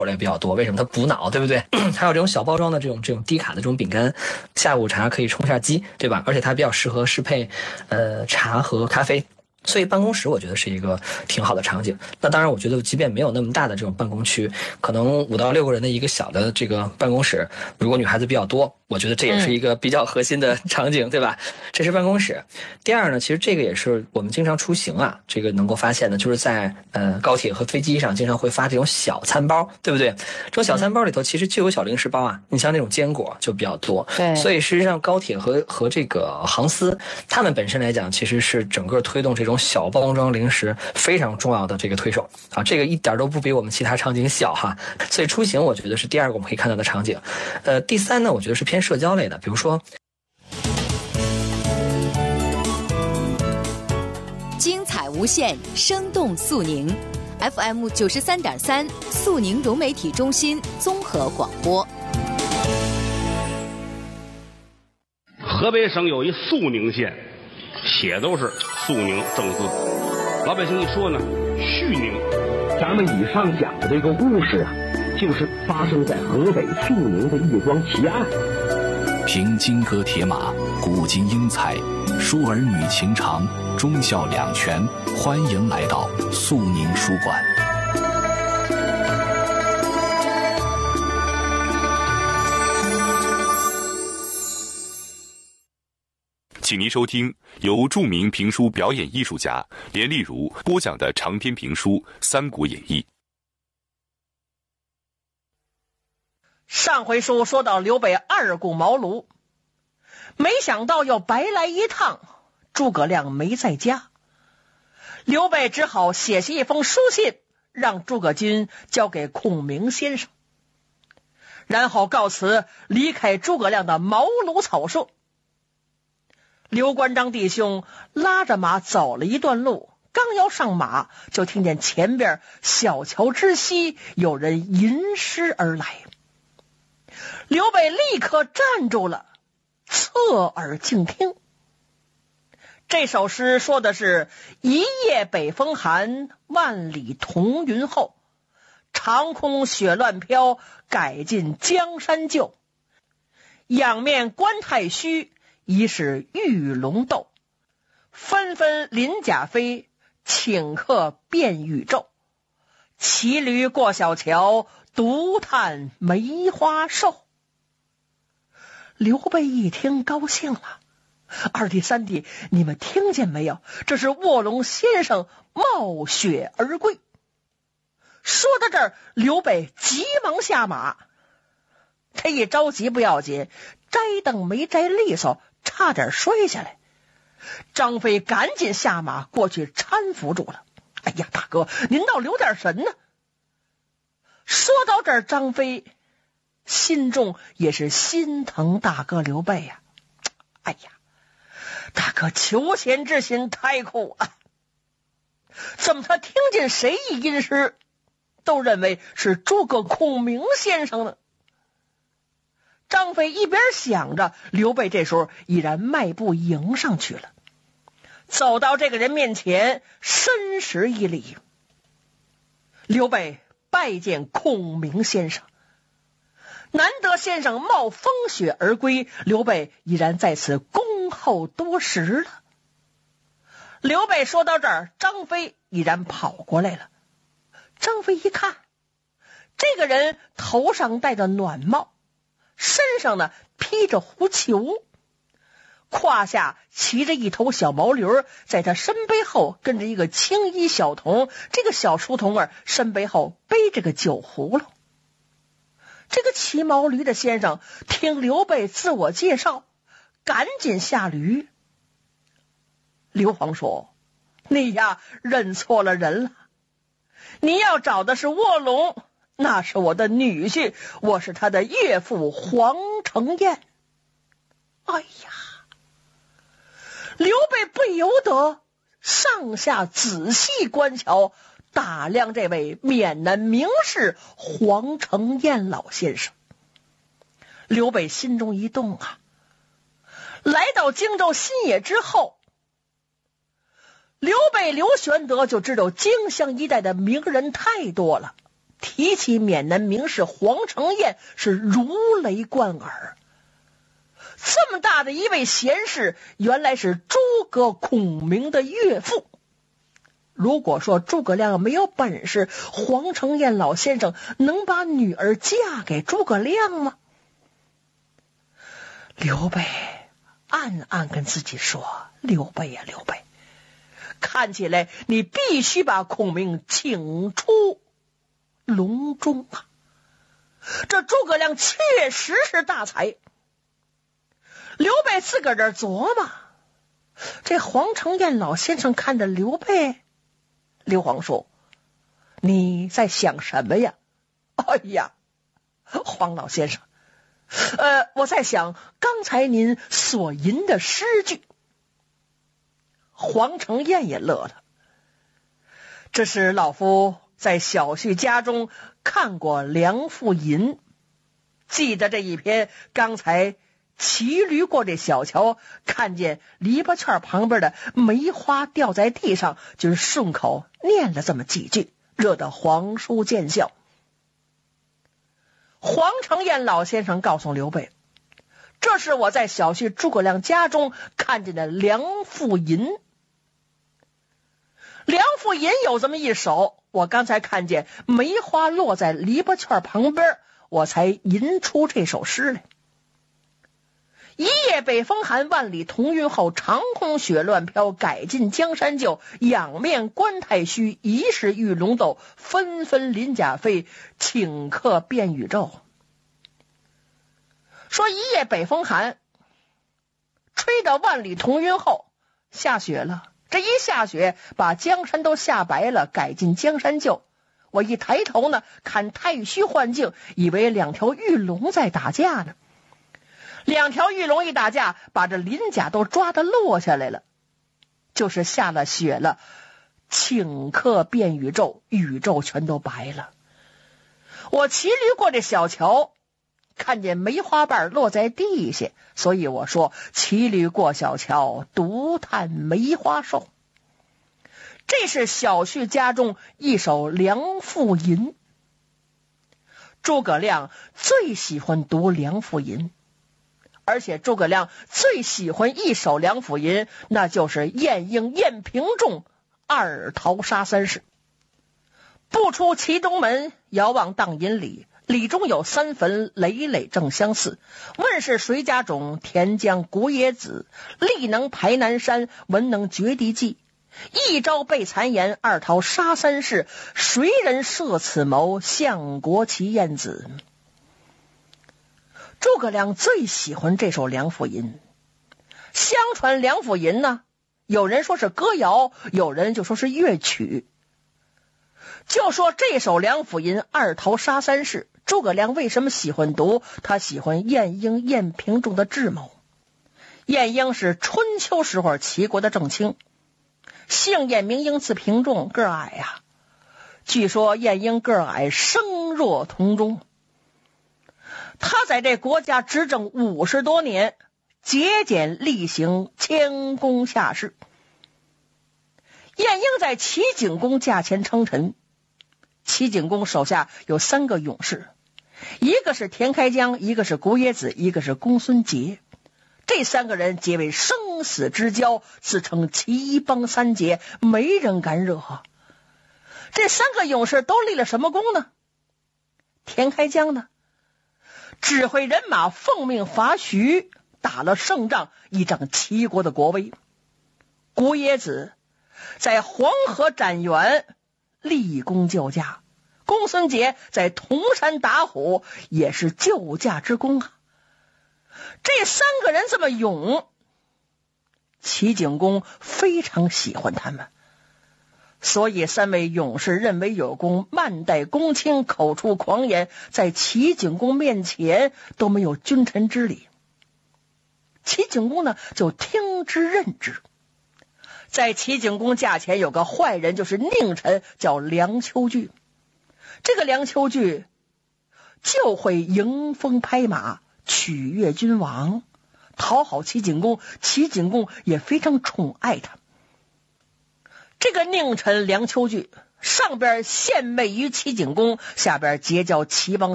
类比较多，为什么？它补脑，对不对？还有这种小包装的这种低卡的这种饼干，下午茶可以充下饥，对吧？而且它比较适合适配茶和咖啡。所以办公室我觉得是一个挺好的场景。那当然我觉得即便没有那么大的这种办公区，可能5到6个人的一个小的这个办公室，如果女孩子比较多，我觉得这也是一个比较核心的场景，对吧？这是办公室。第二呢，其实这个也是我们经常出行啊，这个能够发现的，就是在高铁和飞机上经常会发这种小餐包，对不对？这种小餐包里头其实就有小零食包啊，你像那种坚果就比较多。 对， 所以事实上高铁和这个航司，他们本身来讲，其实是整个推动这种小包装零食非常重要的这个推手啊，这个一点都不比我们其他场景小哈。所以出行我觉得是第2个我们可以看到的场景。第3呢，我觉得是偏社交类的，比如说精彩无限，生动肃宁 FM 93.3肃宁融媒体中心综合广播。 河北省有一肃宁县，写都是肃宁正字，老百姓一说呢，绪宁。 咱们以上讲的这个故事啊，就是发生在河北肃宁的一桩奇案。 凭金戈铁马，古今英才，书儿女情长，忠孝两全，欢迎来到肃宁书馆。 请您收听由著名评书表演艺术家连丽如播讲的长篇评书《三国演义》。 上回书说到刘备2顾茅庐，没想到又白来一趟，诸葛亮没在家，刘备只好写下一封书信，让诸葛均交给孔明先生，然后告辞离开诸葛亮的茅庐草舍。刘关张弟兄拉着马走了一段路，刚要上马，就听见前边小桥之西有人吟诗而来。刘备立刻站住了，侧耳静听。这首诗说的是一夜北风寒，万里彤云后，长空雪乱飘，改尽江山旧。仰面观太虚，疑是玉龙斗。纷纷鳞甲飞，顷刻变宇宙。骑驴过小桥，独叹梅花瘦。刘备一听高兴了，二弟三弟，你们听见没有？这是卧龙先生冒雪而归。说到这儿，刘备急忙下马。他一着急不要紧，摘凳没摘利索，差点摔下来。张飞赶紧下马过去搀扶住了。哎呀，大哥，您倒留点神呢。说到这儿，张飞心中也是心疼大哥刘备呀。哎呀，大哥求贤之心太苦了。怎么他听见谁一吟诗，都认为是诸葛孔明先生呢？张飞一边想着，刘备这时候已然迈步迎上去了，走到这个人面前，深施一礼。刘备拜见孔明先生。难得先生冒风雪而归，刘备已然在此恭候多时了。刘备说到这儿，张飞已然跑过来了。张飞一看，这个人头上戴着暖帽，身上呢披着狐裘，胯下骑着一头小毛驴，在他身背后跟着一个青衣小童，这个小书童儿身背后背着个酒葫芦。这个骑毛驴的先生听刘备自我介绍，赶紧下驴。刘皇说：“你呀，认错了人了。你要找的是卧龙，那是我的女婿，我是他的岳父黄承彦。”哎呀，刘备不由得上下仔细观瞧，打量这位缅南名士黄承彦老先生。刘备心中一动啊，来到荆州新野之后，刘备刘玄德就知道荆襄一带的名人太多了， 提起缅南名士黄承彦是如雷贯耳。这么大的一位贤士，原来是诸葛孔明的岳父。如果说诸葛亮没有本事，黄承彦老先生能把女儿嫁给诸葛亮吗？刘备暗暗跟自己说，刘备呀，刘备，看起来你必须把孔明请出隆中啊！这诸葛亮确实是大才。刘备自个儿这琢磨，这黄承彦老先生看着刘备，刘皇说：“你在想什么呀？”哎呀，黄老先生，我在想刚才您所吟的诗句。黄承彦也乐了，这是老夫在小婿家中看过《梁父吟》，记得这一篇刚才骑驴过这小桥，看见篱笆圈旁边的梅花掉在地上，就顺口念了这么几句，惹得皇叔见笑。黄承彦老先生告诉刘备，这是我在小婿诸葛亮家中看见的《梁父吟》。《梁父吟》有这么一首，我刚才看见梅花落在篱笆圈旁边，我才吟出这首诗来。一夜北风寒，万里同云后，长空雪乱飘，改尽江山旧。仰面观太虚，疑是玉龙斗。纷纷鳞甲飞，顷刻变宇宙。说一夜北风寒，吹到万里同云后，下雪了。这一下雪，把江山都下白了，改尽江山旧。我一抬头呢，看太虚幻境，以为两条玉龙在打架呢。两条玉龙一打架，把这鳞甲都抓得落下来了，就是下了雪了，顷刻变宇宙，宇宙全都白了。我骑驴过这小桥，看见梅花瓣落在地下，所以我说骑驴过小桥，独叹梅花瘦。这是小婿家中一首《梁父吟》。诸葛亮最喜欢读《梁父吟》，而且诸葛亮最喜欢一首《梁父吟》，那就是晏婴、晏平仲二桃杀三士。不出祁东门，遥望荡阴里。里中有三坟，累累正相似。问是谁家种？田将古冶子。力能排南山，文能绝敌计。一朝被谗言，二桃杀三士。谁人设此谋？相国齐晏子。诸葛亮最喜欢这首《梁父吟》。相传《梁父吟》呢，有人说是歌谣，有人就说是乐曲。就说这首《梁父吟》二桃杀三士，诸葛亮为什么喜欢读？他喜欢晏婴、晏平仲的智谋。晏婴是春秋时候齐国的正卿，姓晏名婴，字平仲，个儿矮呀。据说晏婴个儿矮，声若铜钟。他在这国家执政50多年，节俭厉行，谦恭下士。晏婴在齐景公驾前称臣，齐景公手下有3个勇士，一个是田开疆，一个是古冶子，一个是公孙捷。这3个人结为生死之交，自称齐邦三杰，没人敢惹。这3个勇士都立了什么功呢？田开疆呢，指挥人马奉命伐徐，打了胜仗，以彰齐国的国威。古冶子在黄河斩袁，立功救驾。公孙捷在铜山打虎，也是救驾之功啊。这3个人这么勇，齐景公非常喜欢他们，所以3位勇士认为有功，慢待公卿，口出狂言，在齐景公面前都没有君臣之礼。齐景公呢，就听之任之。在齐景公驾前有个坏人，就是佞臣，叫梁丘据。这个梁丘据就会迎风拍马，取悦君王，讨好齐景公，齐景公也非常宠爱他。这个佞臣梁丘据上边献媚于齐景公，下边结交齐邦